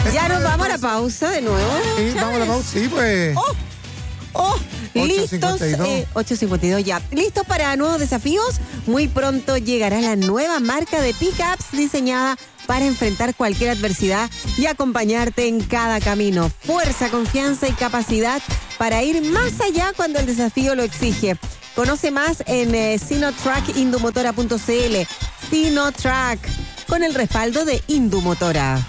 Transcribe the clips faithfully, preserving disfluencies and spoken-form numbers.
Ya nos vamos a la pausa de nuevo. Sí, Chávez. vamos a la pausa. Sí, pues. ¡Oh! ¡Oh! Listos, ocho cincuenta y dos. eh, ocho cincuenta y dos ya. ¿Listos para nuevos desafíos? Muy pronto llegará la nueva marca de pickups diseñada para enfrentar cualquier adversidad y acompañarte en cada camino. Fuerza, confianza y capacidad para ir más allá cuando el desafío lo exige. Conoce más en eh, sinotrack indumotora punto c l. Sinotrack, con el respaldo de Indumotora.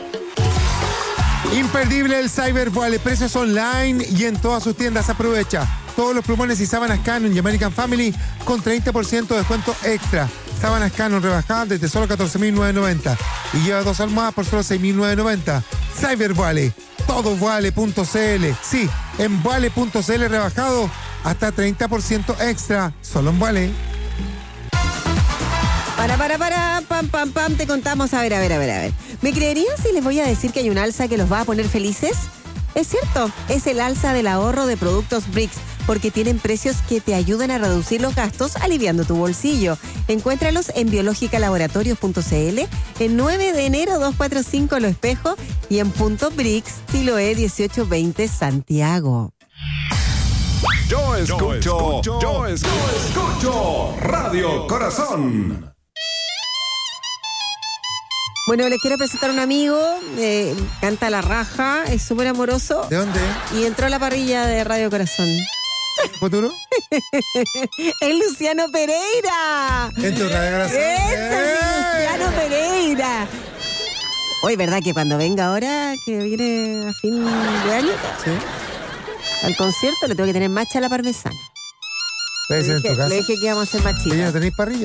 Imperdible el Cyber Valley, precios online y en todas sus tiendas. Aprovecha todos los plumones y sábanas Canon y American Family con treinta por ciento de descuento extra. Sábanas Canon rebajadas desde solo catorce mil novecientos noventa y lleva dos almohadas por solo seis mil novecientos noventa. Cyber Valley, todo vale punto c l. Sí, en vale punto c l rebajado hasta treinta por ciento extra, solo en Vale. Para, para, para, pam, pam, pam, te contamos. A ver, a ver, a ver, a ver. ¿Me creerían si les voy a decir que hay un alza que los va a poner felices? Es cierto, es el alza del ahorro de productos Brix, porque tienen precios que te ayudan a reducir los gastos, aliviando tu bolsillo. Encuéntralos en biológica laboratorios punto c l, en nueve de enero doscientos cuarenta y cinco Lo Espejo y en punto Brix, Chiloé dieciocho veinte Santiago. Yo escucho, yo escucho, yo escucho Radio Corazón. Bueno, les quiero presentar a un amigo, eh, canta la raja, es súper amoroso. ¿De dónde? Y entró a la parrilla de Radio Corazón. ¿Futuro? ¡Es Luciano Pereira! En tu Radio Corazón. ¡Ese es ¡Eh! Luciano Pereira! Hoy, ¿verdad que cuando venga ahora, que viene a fin de año, Sí. al concierto, le tengo que tener macha a la parmesana? Puede Le ser en dije, tu casa. le dije que íbamos a hacer ¿Y no machita. tenéis parrilla?